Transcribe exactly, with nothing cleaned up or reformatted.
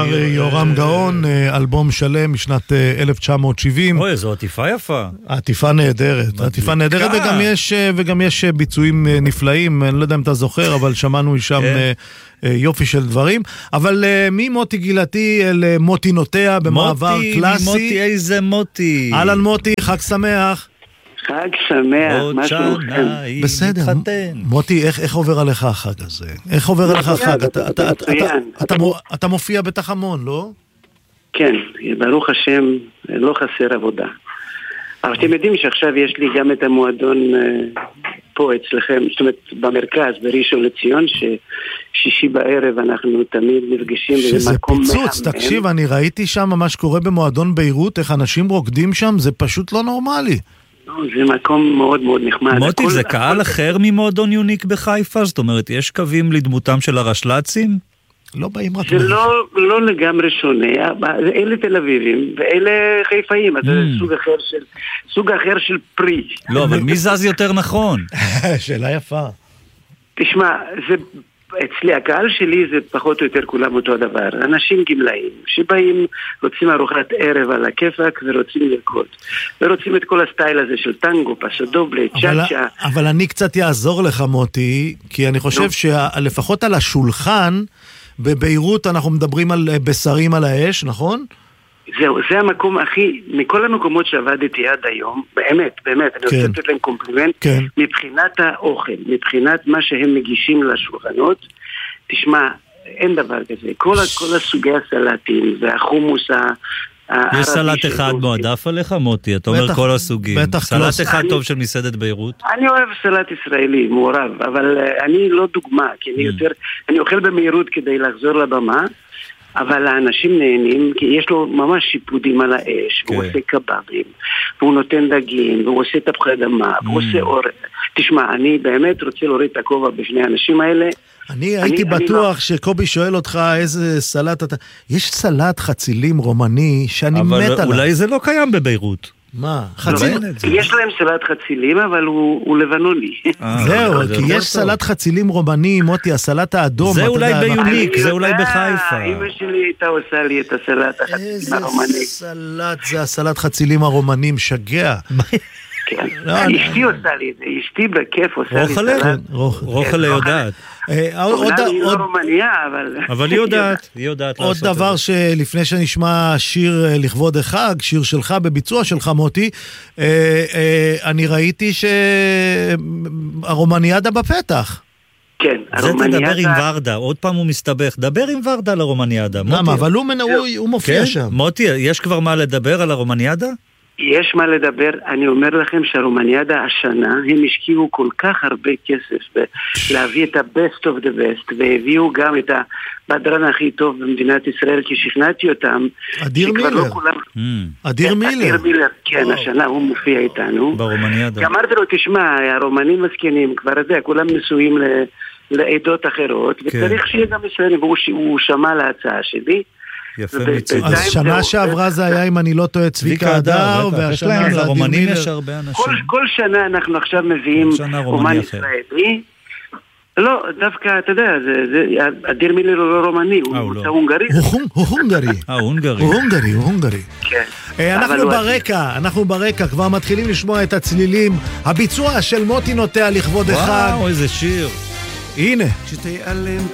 יורם גאון, אלבום שלם משנת אלף תשע מאות שבעים. אוי, זו עטיפה יפה. עטיפה נהדרת, עטיפה נהדרת, וגם יש, וגם יש ביצועים נפלאים, אני לא יודע אם אתה זוכר, אבל שמענו שם יופי של דברים. אבל ממוטי גילתי אל מוטי נוטע במעבר קלאסי. מוטי, איזה מוטי. אהלן מוטי, חג שמח. חג שמח, מה שלומכם? בסדר. מוטי, איך, איך עובר עליך החג הזה? איך עובר עליך החג? אתה, אתה, אתה, אתה, אתה מופיע בטח המון, לא? כן, ברוך השם, לא חסר עבודה. אבל אתם יודעים שעכשיו יש לי גם את המועדון פה אצלכם, זאת אומרת במרכז, בראשון לציון, ששישי בערב אנחנו תמיד נפגשים שזה פיצוץ, תקשיב, אני ראיתי שם מה שקורה במועדון ביירות, איך אנשים רוקדים שם, זה פשוט לא נורמלי. זה מקום מאוד מאוד נחמד. מוטי, זה קהל אחר ממועדון יוניק בחיפה? זאת אומרת, יש קווים לדמותם של הרשל"צים? לא באים רק... זה לא לגמרי שונה. אלה תל אביבים, ואלה חיפאים. אז זה סוג אחר של פרי. לא, אבל מי זז יותר נכון? שאלה יפה. תשמע, זה... אצלי, הקהל שלי זה פחות או יותר כולם אותו הדבר. אנשים גמלאים שבאים, רוצים ארוחת ערב על הכיפק ורוצים לרקוד. ורוצים את כל הסטייל הזה של טנגו, פסדובלה, צ'אצ'ה. אבל אני קצת יעזור לך מוטי, כי אני חושב שלפחות על השולחן, בביירות אנחנו מדברים על בשרים על האש, נכון? זהו, זה המקום הכי, מכל המקומות שעבדתי עד היום, באמת, באמת, אני רוצה לתת להם קומפלימנט, מבחינת האוכל, מבחינת מה שהם מגישים לשולחנות, תשמע, אין דבר כזה, כל הסוגי הסלטים והחומוס הערבי... יש סלט אחד מועדף עליך, מוטי? אתה אומר כל הסוגים. סלט אחד טוב של מסעדת ביירות? אני אוהב סלט ישראלי, מעורב, אבל אני לא דוגמה, כי אני יותר, אני אוכל במהירות כדי לחזור לבמה, אבל האנשים נהנים, כי יש לו ממש שיפודים על האש, הוא עושה קבבים, והוא נותן דגים, והוא עושה תפוחי אדמה, והוא עושה אור. תשמע, אני באמת רוצה להוריד את הכובע בשני האנשים האלה. אני הייתי בטוח שקובי שואל אותך איזה סלט אתה... יש סלט חצילים רומני שאני מת עליו. אבל אולי זה לא קיים בביירות. מה? חצילים? יש להם סלט חצילים, אבל הוא לבנוני. זהו, כי יש סלט חצילים רומני, מוטי, הסלט האדום. זה אולי ביוניק, זה אולי בחיפה. אמא שלי הייתה עושה לי את הסלט החצילים הרומני. איזה סלט, זה הסלט חצילים הרומני, משגע. אשתי עושה לי את זה, אשתי בכיף עושה לי סלט. רוחלה יודעת. אומנם היא לא רומניה, אבל... אבל היא יודעת, היא יודעת עוד דבר שלפני שנשמע שיר לכבוד החג, שיר שלך בביצוע שלך מוטי, אני ראיתי שהרומניאדה בפתח. כן, הרומניאדה... זה תדבר עם ורדה, עוד פעם הוא מסתבך, דבר עם ורדה על הרומניאדה. למה? אבל הוא מופיע שם. מוטי, יש כבר מה לדבר על הרומניאדה? יש מה לדבר, אני אומר לכם שהרומניאדה השנה, הם השקיעו כל כך הרבה כסף להביא את ה-best of the best, והביאו גם את הבדרן הכי טוב במדינת ישראל, כי שכנעתי אותם. אדיר מילר. אדיר מילר. אדיר מילר, כן, השנה הוא מופיע איתנו. ברומניאדה. אמרתי לו, תשמע, הרומנים מסכנים, כבר זה, כולם נשואים לעדות אחרות, וצריך שיהיה גם ישראלים, והוא שמע להצעה שלי. אז שנה שעברה זה היה, אם אני לא טועה, צביקה הדר, והשנה לרומנים יש הרבה אנשים. כל שנה אנחנו עכשיו מביאים אומן ישראלי. לא, דווקא, אתה יודע, אדיר מילר הוא לא רומני, הוא הונגרי. הוא הונגרי. אה, הונגרי. הוא הונגרי, הוא הונגרי. אנחנו ברקע, אנחנו ברקע, כבר מתחילים לשמוע את הצלילים, הביצוע של מוטי נוטע לכבוד אחד. וואו, איזה שיר. הנה. שתיעלם